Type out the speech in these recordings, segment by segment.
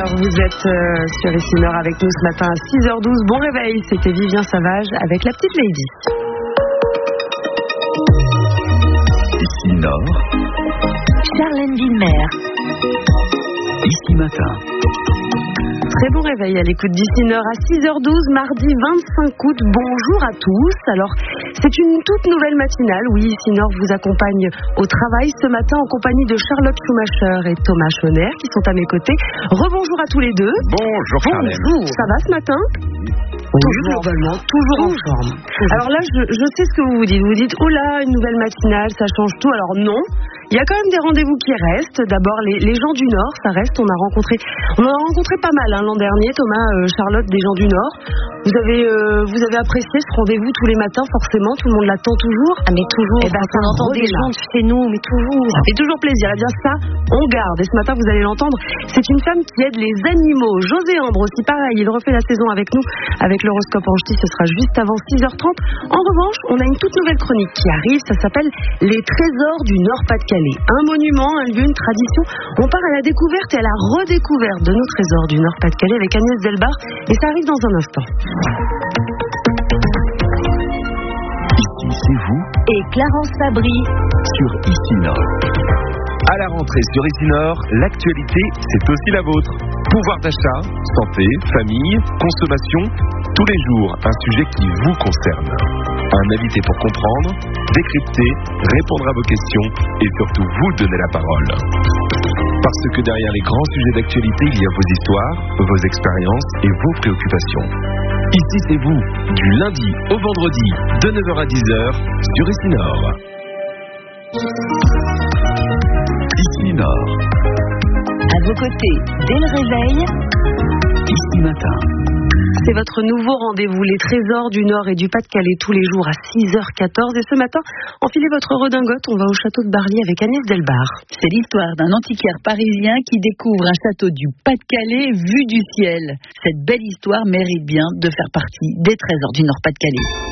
vous êtes sur Ici Nord avec nous ce matin à 6h12. Bon réveil, c'était Vivien Savage avec la petite Lady. Ici Nord, Charlène Villemer. Ici Matin. Très bon réveil à l'écoute d'Ici Nord à 6h12, mardi 25 août. Bonjour à tous. Alors, c'est une toute nouvelle matinale. Oui, Ici Nord vous accompagne au travail ce matin en compagnie de Charlotte Schumacher et Thomas Schoner qui sont à mes côtés. Rebonjour à tous les deux. Bonjour Charlène. Bonjour. Ça va ce matin ? Oui, globalement, toujours en forme. Alors là, je sais ce que vous vous dites. Vous dites, oh là, une nouvelle matinale, ça change tout. Alors non, il y a quand même des rendez-vous qui restent. D'abord, les gens du Nord, ça reste. On en a rencontré pas mal l'an dernier, Thomas, Charlotte, des gens du Nord. Vous avez apprécié ce rendez-vous tous les matins, forcément. Tout le monde l'attend toujours. Ah mais toujours. Eh ben, on entend des gens de chez nous, mais toujours. Ça fait toujours plaisir. Eh bien ça, on garde. Et ce matin, vous allez l'entendre. C'est une femme qui aide les animaux. José Ambre aussi, pareil. Il refait la saison avec nous, avec l'horoscope en ch'ti. Ce sera juste avant 6h30. En revanche, on a une toute nouvelle chronique qui arrive. Ça s'appelle Les Trésors du Nord-Pas-de-Calais. Un monument, un lieu, une tradition. On part à la découverte et à la redécouverte de nos trésors du Nord-Pas-de-Calais avec Agnès Delbar. Et ça arrive dans un instant. Ici, c'est vous. Et Clarence Fabry. Sur Ici Nord. À la rentrée sur Ici Nord, l'actualité, c'est aussi la vôtre. Pouvoir d'achat, santé, famille, consommation, tous les jours, un sujet qui vous concerne. Un invité pour comprendre, décrypter, répondre à vos questions et surtout vous donner la parole. Parce que derrière les grands sujets d'actualité, il y a vos histoires, vos expériences et vos préoccupations. Ici, c'est vous, du lundi au vendredi, de 9h à 10h, sur Ici Nord. Ici Nord. À vos côtés, dès le réveil. Ici Matin. C'est votre nouveau rendez-vous, les trésors du Nord et du Pas-de-Calais, tous les jours à 6h14. Et ce matin, enfilez votre redingote, on va au château de Barly avec Agnès Delbar. C'est l'histoire d'un antiquaire parisien qui découvre un château du Pas-de-Calais vu du ciel. Cette belle histoire mérite bien de faire partie des trésors du Nord-Pas-de-Calais.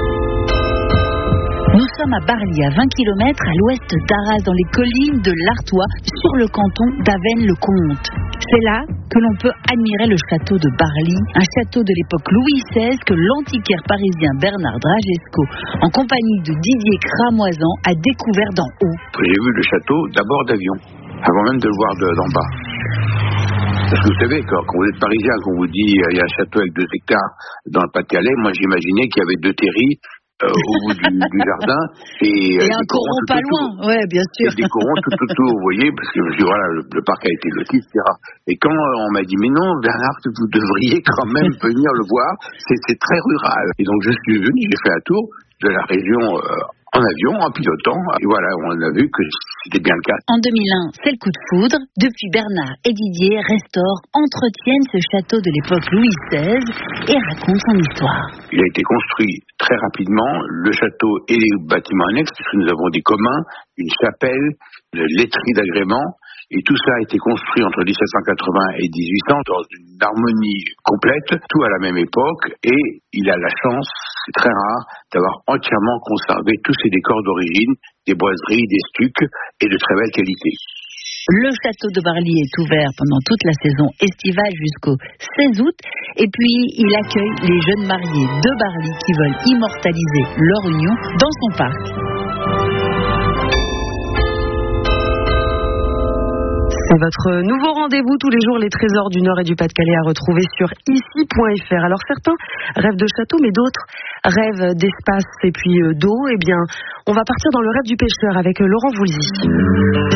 Nous sommes à Barly, à 20 km à l'ouest d'Arras, dans les collines de l'Artois, sur le canton d'Avesnes-le-Comte. C'est là que l'on peut admirer le château de Barly, un château de l'époque Louis XVI que l'antiquaire parisien Bernard Dragesco, en compagnie de Didier Cramoisan, a découvert d'en haut. J'ai vu le château d'abord d'avion, avant même de le voir d'en bas. Parce que vous savez, quand vous êtes parisien, qu'on vous dit il y a un château avec 2 hectares dans le Pas-de-Calais, moi j'imaginais qu'il y avait 2 terris au bout du jardin et un coron pas loin, ouais, bien sûr. Et des corons tout autour, vous voyez, parce que je me suis dit, voilà, le parc a été loti, etc. Et quand on m'a dit, mais non, Bernard, vous devriez quand même venir le voir, c'est très rural. Et donc je suis venu, j'ai fait un tour de la région en avion, en pilotant, et voilà, on a vu que c'était bien le cas. En 2001, c'est le coup de foudre. Depuis, Bernard et Didier restaurent, entretiennent ce château de l'époque Louis XVI et racontent son histoire. Il a été construit très rapidement, le château et les bâtiments annexes, puisque nous avons des communs, une chapelle, une laiterie d'agrément, et tout ça a été construit entre 1780 et 1800 dans une harmonie complète, tout à la même époque, et il a la chance, c'est très rare, d'avoir entièrement conservé tous ses décors d'origine, des boiseries, des stucs, et de très belle qualité. Le château de Barly est ouvert pendant toute la saison estivale jusqu'au 16 août. Et puis, il accueille les jeunes mariés de Barly qui veulent immortaliser leur union dans son parc. C'est votre nouveau rendez-vous tous les jours, les trésors du Nord et du Pas-de-Calais à retrouver sur ici.fr. Alors certains rêvent de château, mais d'autres rêvent d'espace et puis d'eau. Eh bien, on va partir dans le rêve du pêcheur avec Laurent Voulzy.